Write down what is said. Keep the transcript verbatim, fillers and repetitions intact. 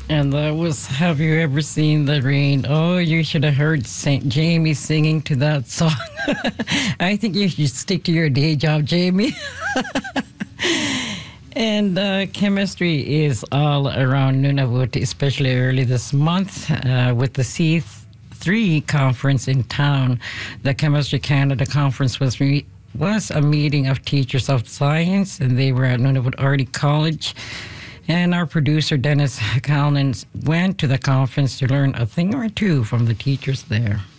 And that was Have You Ever Seen the Rain? Oh, you should have heard Saint Jamie singing to that song. I think you should stick to your day job, Jamie. And uh, chemistry is all around Nunavut, especially early this month uh, with the C three conference in town. The Chemistry Canada conference was re- was a meeting of teachers of science, and they were at Nunavut Arty College. And our producer, Dennis Calnan, went to the conference to learn a thing or two from the teachers there.